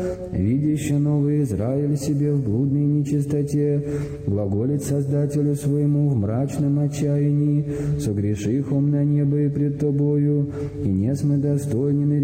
видящий новый Израиль себе в блудной нечистоте, глаголит Создателю своему в мрачном отчаянии, согрешихом на небо и пред Тобою, и не мы достойны